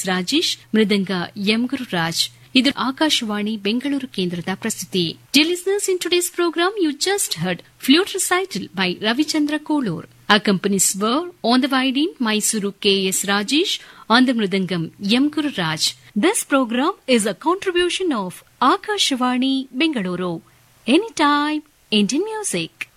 ರಾಜೇಶ್, ಮೃದಂಗ M Gururaj. ಇದು ಆಕಾಶವಾಣಿ ಬೆಂಗಳೂರು ಕೇಂದ್ರದ ಪ್ರಸ್ತುತಿ. Dear listeners, in today's program you just heard flute recital by Ravichandra Kolur. Accompanies were on the violin Mysuru K.S. Rajesh, on the mridangam M. Guru Raj. This program is a contribution of Akashvani Bengaluru. Anytime, Indian music.